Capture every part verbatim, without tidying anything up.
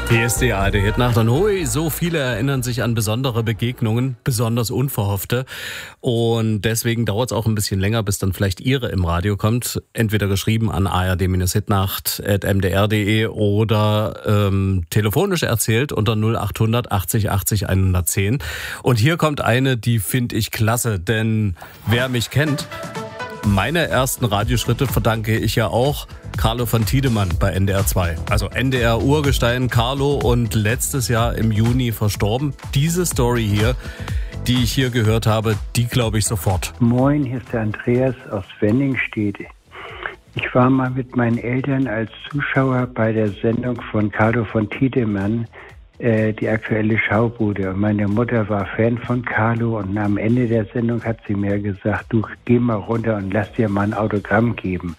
Hier ist die A R D-Hitnacht und hui, so viele erinnern sich an besondere Begegnungen, besonders unverhoffte. Und deswegen dauert es auch ein bisschen länger, bis dann vielleicht Ihre im Radio kommt. Entweder geschrieben an a r d hitnacht at m d r punkt d e oder ähm, telefonisch erzählt unter null acht hundert achtzig achtzig hundertzehn. Und hier kommt eine, die finde ich klasse, denn wer mich kennt, meine ersten Radioschritte verdanke ich ja auch Carlo von Tiedemann bei N D R zwei. Also N D R-Urgestein Carlo und letztes Jahr im Juni verstorben. Diese Story hier, die ich hier gehört habe, die glaube ich sofort. Moin, hier ist der Andreas aus Wenningstedt. Ich war mal mit meinen Eltern als Zuschauer bei der Sendung von Carlo von Tiedemann, äh, die aktuelle Schaubude. Und meine Mutter war Fan von Carlo und am Ende der Sendung hat sie mir gesagt, du geh mal runter und lass dir mal ein Autogramm geben.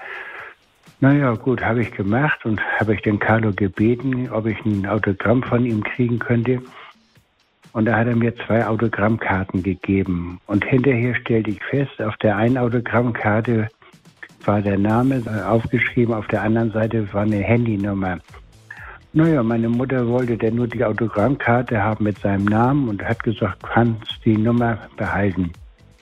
Naja, gut, habe ich gemacht und habe ich den Carlo gebeten, ob ich ein Autogramm von ihm kriegen könnte. Und da hat er mir zwei Autogrammkarten gegeben. Und hinterher stellte ich fest, auf der einen Autogrammkarte war der Name aufgeschrieben, auf der anderen Seite war eine Handynummer. Naja, meine Mutter wollte dann nur die Autogrammkarte haben mit seinem Namen und hat gesagt, kannst die Nummer behalten.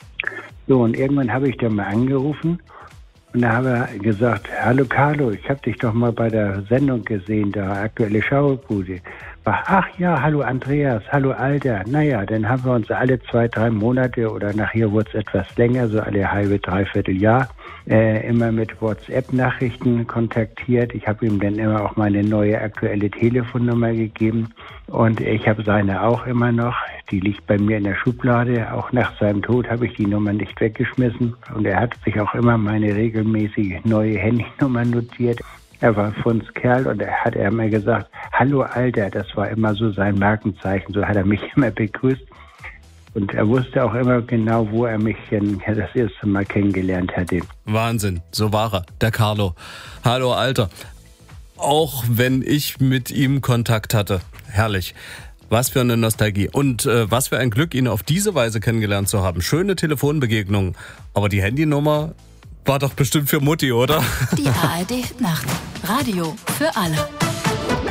So, und irgendwann habe ich dann mal angerufen. Und da habe er gesagt, hallo Carlo, ich habe dich doch mal bei der Sendung gesehen, der aktuelle Schaubude. Ach ja, hallo Andreas, hallo Alter. Naja, dann haben wir uns alle zwei, drei Monate oder nachher wurde es etwas länger, so alle halbe, dreiviertel Jahr, äh, immer mit WhatsApp-Nachrichten kontaktiert. Ich habe ihm dann immer auch meine neue aktuelle Telefonnummer gegeben und ich habe seine auch immer noch. Die liegt bei mir in der Schublade. Auch nach seinem Tod habe ich die Nummer nicht weggeschmissen. Und er hat sich auch immer meine regelmäßige neue Handynummer notiert. Er war Funds Kerl und er hat er immer gesagt, hallo Alter, das war immer so sein Markenzeichen. So hat er mich immer begrüßt. Und er wusste auch immer genau, wo er mich das erste Mal kennengelernt hatte. Wahnsinn, so war er, der Carlo. Hallo Alter. Auch wenn ich mit ihm Kontakt hatte. Herrlich. Was für eine Nostalgie. Und äh, was für ein Glück, ihn auf diese Weise kennengelernt zu haben. Schöne Telefonbegegnungen. Aber die Handynummer war doch bestimmt für Mutti, oder? Die A R D-Nacht. Radio für alle.